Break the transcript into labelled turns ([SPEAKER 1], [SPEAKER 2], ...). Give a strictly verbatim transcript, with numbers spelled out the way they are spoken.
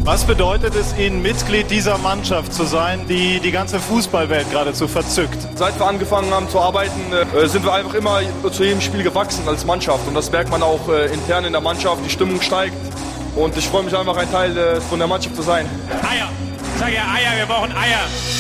[SPEAKER 1] Was bedeutet es Ihnen, Mitglied dieser Mannschaft zu sein, die die ganze Fußballwelt geradezu verzückt?
[SPEAKER 2] Seit wir angefangen haben zu arbeiten, sind wir einfach immer zu jedem Spiel gewachsen als Mannschaft. Und das merkt man auch intern in der Mannschaft, die Stimmung steigt. Und ich freue mich einfach, ein Teil von der Mannschaft zu sein.
[SPEAKER 3] Eier, ich sage ja Eier, wir brauchen Eier.